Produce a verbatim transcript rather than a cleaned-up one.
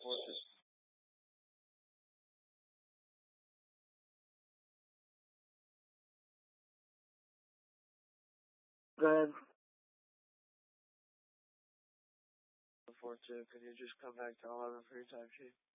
Go ahead. Four two. Could you just come back to eleven for your time sheet?